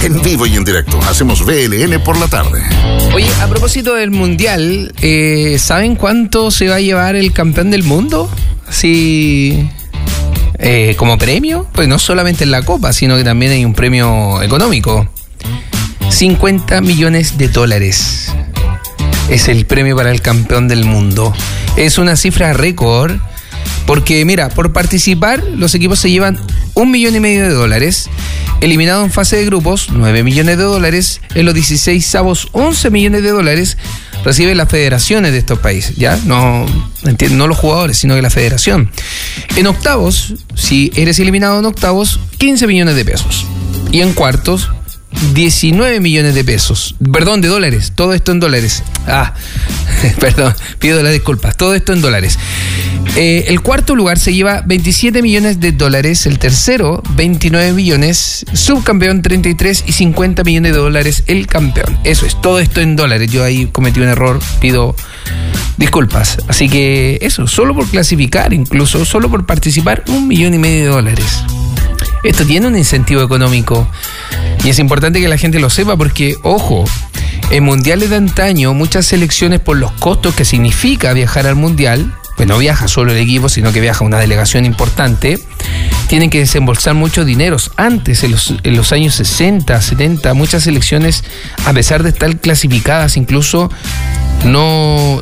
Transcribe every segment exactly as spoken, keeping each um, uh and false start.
en vivo y en directo. Hacemos B L N por la tarde. Oye, a propósito del Mundial, eh, ¿saben cuánto se va a llevar el campeón del mundo? Así, eh, como premio. Pues no solamente en la Copa, sino que también hay un premio económico. cincuenta millones de dólares es el premio para el campeón del mundo. Es una cifra récord. Porque, mira, por participar, los equipos se llevan un millón y medio de dólares. Eliminado en fase de grupos, nueve millones de dólares. En los dieciseisavos, once millones de dólares. Reciben las federaciones de estos países, ¿ya? No, no los jugadores, sino que la federación. En octavos, si eres eliminado en octavos, quince millones de pesos. Y en cuartos, diecinueve millones de pesos. Perdón, de dólares. Todo esto en dólares. Ah, perdón, pido las disculpas. Todo esto en dólares. Eh, el cuarto lugar se lleva veintisiete millones de dólares. El tercero, veintinueve millones. Subcampeón, treinta y tres y cincuenta millones de dólares el campeón. Eso es, todo esto en dólares. Yo ahí cometí un error, pido disculpas. Así que eso, solo por clasificar, incluso solo por participar, un millón y medio de dólares. Esto tiene un incentivo económico y es importante que la gente lo sepa porque, ojo, en mundiales de antaño muchas selecciones, por los costos que significa viajar al mundial, pues no viaja solo el equipo, sino que viaja una delegación importante, tienen que desembolsar muchos dineros. Antes, en los, en los años sesenta, setenta, muchas selecciones, a pesar de estar clasificadas, incluso no,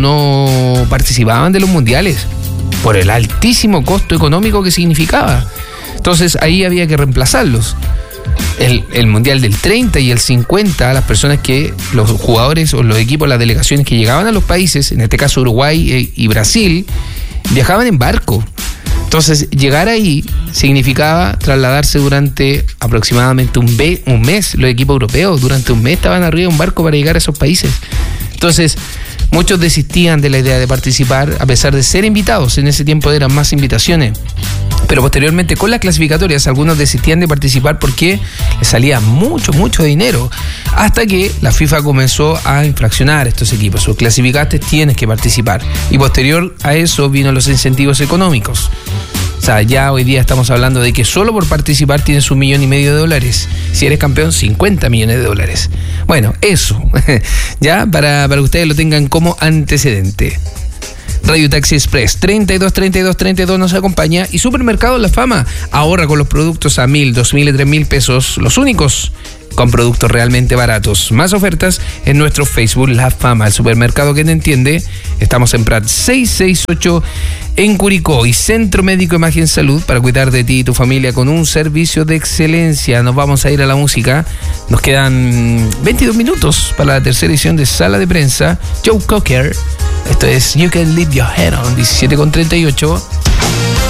no participaban de los mundiales por el altísimo costo económico que significaba. Entonces ahí había que reemplazarlos. El, el mundial del treinta y el cincuenta, las personas que, los jugadores o los equipos, las delegaciones que llegaban a los países, en este caso Uruguay y Brasil, viajaban en barco. Entonces llegar ahí significaba trasladarse durante aproximadamente un, be, un mes. Los equipos europeos durante un mes estaban arriba de un barco para llegar a esos países. Entonces muchos desistían de la idea de participar a pesar de ser invitados. En ese tiempo eran más invitaciones. Pero posteriormente con las clasificatorias algunos desistían de participar porque les salía mucho, mucho dinero. Hasta que la FIFA comenzó a infraccionar estos equipos. Si clasificaste, tienes que participar. Y posterior a eso vino los incentivos económicos. O sea, ya hoy día estamos hablando de que solo por participar tienes un millón y medio de dólares. Si eres campeón, cincuenta millones de dólares. Bueno, eso. Ya, para, para que ustedes lo tengan como antecedente. Radio Taxi Express, treinta y dos, treinta y dos, treinta y dos nos acompaña. Y Supermercado La Fama, ahorra con los productos a mil, dos mil y tres mil pesos, los únicos con productos realmente baratos. Más ofertas en nuestro Facebook La Fama, el supermercado que te entiende. Estamos en Prat seiscientos sesenta y ocho en Curicó, y Centro Médico Imagen Salud para cuidar de ti y tu familia con un servicio de excelencia. Nos vamos a ir a la música. Nos quedan veintidós minutos para la tercera edición de Sala de Prensa. Joe Cocker, esto es You Can Leave Your Head On, diecisiete con treinta y ocho.